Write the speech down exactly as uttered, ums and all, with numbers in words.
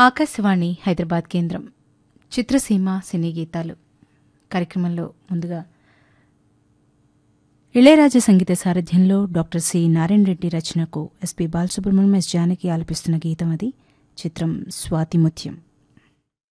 ఆకాశవాణి హైదరాబాద్ కేంద్రం చిత్రసీమ సినీ గీతాలు కార్యక్రమంలో ముందుగా ఇళయరాజా సంగీత సారథ్యంలో డాక్టర్ సి నారాయణ రెడ్డి రచనకు ఎస్పీ బాలసుబ్రహ్మణ్యం ఎస్ జానకి ఆలపిస్తున్న గీతం అది. చిత్రం స్వాతిముత్యం.